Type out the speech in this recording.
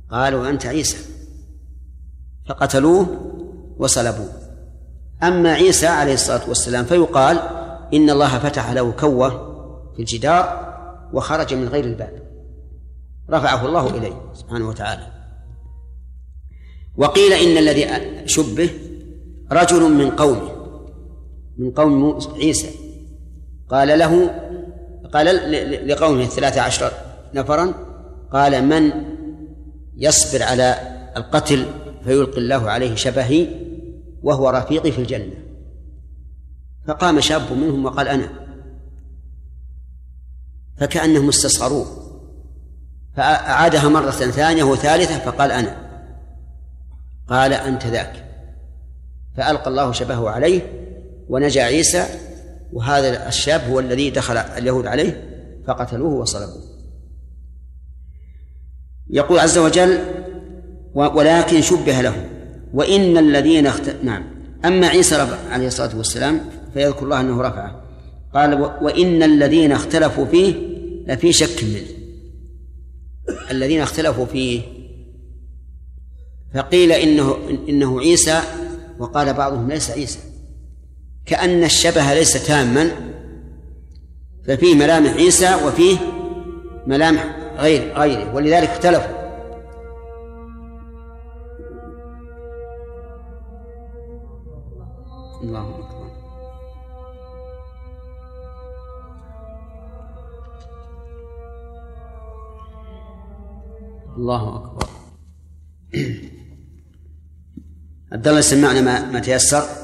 قالوا أنت عيسى، فقتلوه وصلبوه. أما عيسى عليه الصلاة والسلام فيقال إن الله فتح له كوة في الجدار وخرج من غير الباب، رفعه الله إليه سبحانه وتعالى. وقيل إن الذي شبه رجل من قوم عيسى، قال لقومه 13 نفرا، قال من يصبر على القتل فيلقي الله عليه شبهي وهو رفيقي في الجنة. فقام شاب منهم وقال أنا، فكأنهم استصغروه، فأعادها مرة ثانية وثالثة فقال أنا، قال أنت ذاك، فألقى الله شبهه عليه ونجا عيسى، وهذا الشاب هو الذي دخل اليهود عليه فقتلوه وصلبوه. يقول عز وجل ولكن شبه له وإن الذين نعم. أما عيسى عليه الصلاة والسلام فيذكر الله أنه رفعه، قال وإن الذين اختلفوا فيه لفي شك منه. الذين اختلفوا فيه فقيل إنه عيسى، وقال بعضهم ليس عيسى، كأن الشبه ليس تاما، ففيه ملامح عيسى وفيه ملامح غيره، ولذلك اختلفوا. الله أكبر. الله أكبر. عبد الله سمعنا ما تيسر.